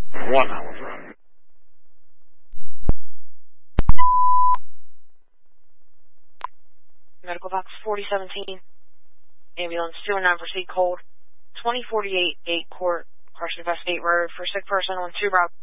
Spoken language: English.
1 hour drive. Medical box 4017. Ambulance 209, proceed cold. 2048 Gate Court, Carson West Gate Road for sick person on 2 Bravo.